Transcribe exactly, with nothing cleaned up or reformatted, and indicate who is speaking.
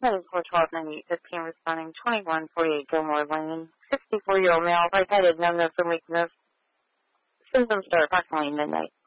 Speaker 1: That is four twelve ninety-eight fifteen responding twenty-one forty-eight Gilmore Lane. sixty-four-year-old male, lightheaded, numbness, and weakness. Symptoms start approximately midnight.